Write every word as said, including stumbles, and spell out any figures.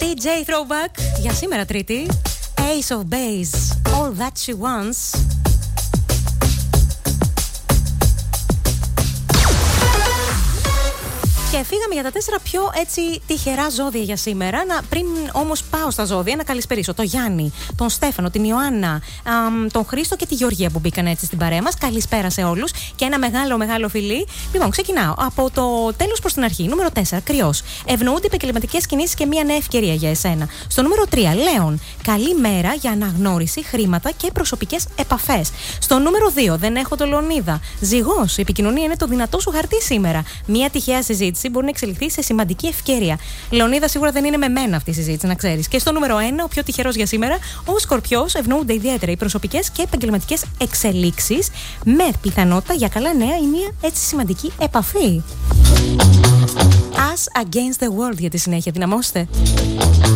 ντι τζέι Throwback για σήμερα Τρίτη. Ace of Base, All That She Wants. Και φύγαμε για τα τέσσερα πιο έτσι τυχερά ζώδια για σήμερα. Να, πριν όμως πάω στα ζώδια, να καλησπερίσω τον Γιάννη, τον Στέφανο, την Ιωάννα, α, τον Χρήστο και τη Γεωργία που μπήκαν έτσι στην παρέα μας. Καλησπέρα σε όλους και ένα μεγάλο μεγάλο φιλί. Λοιπόν, ξεκινάω από το τέλος προς την αρχή. Νούμερο τέσσερα, Κρυός. Ευνοούνται επαγγελματικές κινήσεις και μια νέα ευκαιρία για εσένα. Στο νούμερο τρία, Λέων. Καλή μέρα για αναγνώριση, χρήματα και προσωπικές επαφές. Στο νούμερο δύο, δεν έχω το Λεωνίδα. Ζυγός. Η επικοινωνία είναι το δυνατό σου χαρτί σήμερα. Μια τυχαία συζήτηση μπορεί να εξελιχθεί σε σημαντική ευκαιρία. Λεωνίδα, σίγουρα δεν είναι με μένα αυτή η συζήτηση, να ξέρεις. Και στο νούμερο ένα, ο πιο τυχερός για σήμερα, ο Σκορπιός. Ευνοούνται ιδιαίτερα οι προσωπικές και επαγγελματικές εξελίξεις, με πιθανότητα για καλά νέα ή μια έτσι σημαντική επαφή. Us against the world για τη συνέχεια, δυναμώστε.